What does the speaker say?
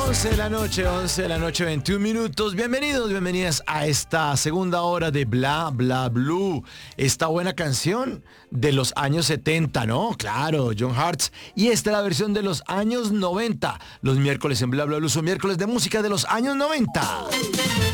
11 de la noche, 21 minutos. Bienvenidos, bienvenidas a esta segunda hora de Bla Bla Blue. Esta buena canción de los años 70, ¿no? Claro, John Hartz. Y esta es la versión de los años 90. Los miércoles en Bla Bla Blue son miércoles de música de los años 90.